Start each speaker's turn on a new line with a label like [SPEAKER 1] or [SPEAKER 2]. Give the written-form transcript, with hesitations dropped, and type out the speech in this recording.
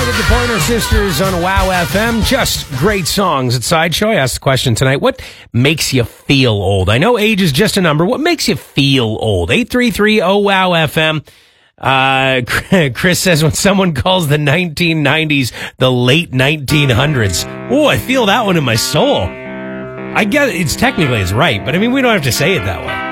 [SPEAKER 1] The Pointer Sisters on Wow FM. Just great songs at Sideshow. I asked the question tonight, what makes you feel old? I know age is just a number. What makes you feel old? 833-OWOW-FM. Chris says when someone calls the 1990s the late 1900s. Oh, I feel that one in my soul. I guess it's technically right, but I mean, we don't have to say it that way.